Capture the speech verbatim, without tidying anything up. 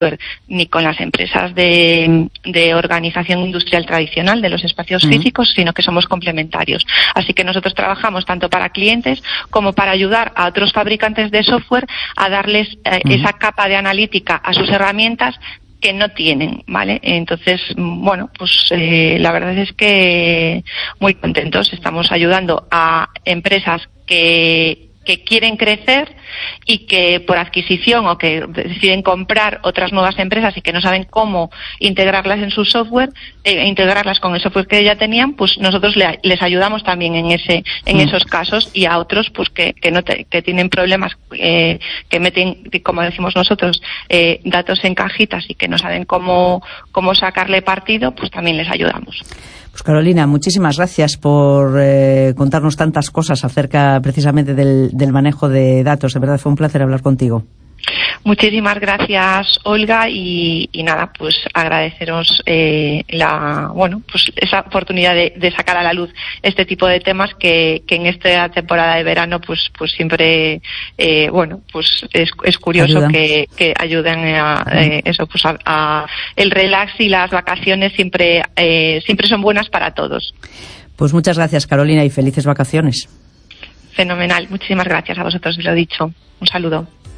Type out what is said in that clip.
ni con las empresas de, de organización industrial tradicional de los espacios uh-huh. físicos, sino que somos complementarios. Así que nosotros trabajamos tanto para clientes como para ayudar a otros fabricantes de software a darles eh, uh-huh. esa capa de analítica a sus herramientas que no tienen, ¿vale? Entonces, bueno, pues eh, la verdad es que muy contentos. Estamos ayudando a empresas que que quieren crecer y que por adquisición o que deciden comprar otras nuevas empresas y que no saben cómo integrarlas en su software, eh, integrarlas con el software que ya tenían, pues nosotros le, les ayudamos también en ese en mm. esos casos, y a otros pues que que no te, que tienen problemas, eh, que meten, como decimos nosotros, eh, datos en cajitas y que no saben cómo cómo sacarle partido, pues también les ayudamos. Pues Carolina, muchísimas gracias por eh, contarnos tantas cosas acerca precisamente del, del manejo de datos. De verdad fue un placer hablar contigo. Muchísimas gracias, Olga, y, y nada, pues agradeceros eh, la, bueno, pues esa oportunidad de, de sacar a la luz este tipo de temas que, que en esta temporada de verano, pues, pues siempre, eh, bueno, pues es, es curioso Ayuda. que, que ayuden a eh, eso, pues a, a el relax y las vacaciones siempre, eh, siempre son buenas para todos. Pues muchas gracias, Carolina, y felices vacaciones. Fenomenal, muchísimas gracias a vosotros, lo he dicho. Un saludo.